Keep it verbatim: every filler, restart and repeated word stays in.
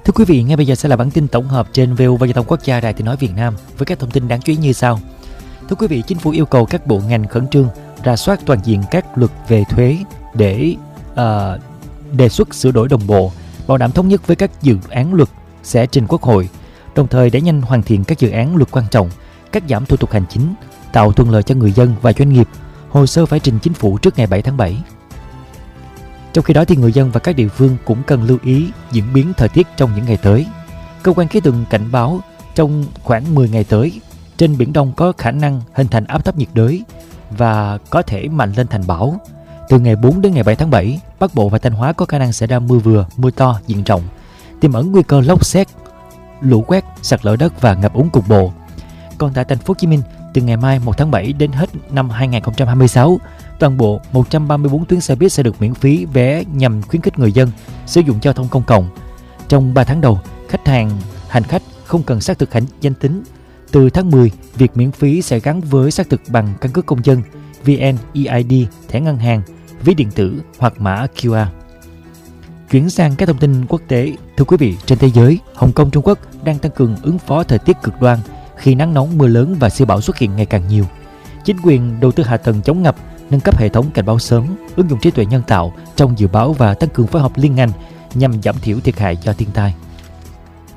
Thưa quý vị, ngay bây giờ sẽ là bản tin tổng hợp trên vê o vê Giao thông Quốc gia Đài Tiếng nói Việt Nam với các thông tin đáng chú ý như sau. Thưa quý vị, Chính phủ yêu cầu các bộ ngành khẩn trương rà soát toàn diện các luật về thuế để uh, đề xuất sửa đổi đồng bộ, bảo đảm thống nhất với các dự án luật sẽ trình Quốc hội, đồng thời đẩy nhanh hoàn thiện các dự án luật quan trọng, cắt giảm thủ tục hành chính, tạo thuận lợi cho người dân và doanh nghiệp. Hồ sơ phải trình Chính phủ trước ngày bảy tháng bảy. Trong khi đó thì người dân và các địa phương cũng cần lưu ý diễn biến thời tiết trong những ngày tới. Cơ quan khí tượng cảnh báo trong khoảng mười ngày tới, trên Biển Đông có khả năng hình thành áp thấp nhiệt đới và có thể mạnh lên thành bão. Từ ngày bốn đến ngày bảy tháng bảy, Bắc Bộ và Thanh Hóa có khả năng xảy ra mưa vừa, mưa to diện rộng, tiềm ẩn nguy cơ lốc sét, lũ quét, sạt lở đất và ngập úng cục bộ. Còn tại thành phố Hồ Chí Minh, từ ngày mai một tháng bảy đến hết năm hai nghìn không trăm hai mươi sáu, toàn bộ một trăm ba mươi tư tuyến xe buýt sẽ được miễn phí vé nhằm khuyến khích người dân sử dụng giao thông công cộng. Trong ba tháng đầu, khách hàng, hành khách không cần xác thực hành danh tính. Từ tháng mười, việc miễn phí sẽ gắn với xác thực bằng căn cước công dân, vê en e i đê, thẻ ngân hàng, ví điện tử hoặc mã quy rờ. Chuyển sang các thông tin quốc tế, thưa quý vị, trên thế giới, Hồng Kông, Trung Quốc đang tăng cường ứng phó thời tiết cực đoan khi nắng nóng, mưa lớn và siêu bão xuất hiện ngày càng nhiều. Chính quyền đầu tư hạ tầng chống ngập, nâng cấp hệ thống cảnh báo sớm, ứng dụng trí tuệ nhân tạo trong dự báo và tăng cường phối hợp liên ngành nhằm giảm thiểu thiệt hại do thiên tai.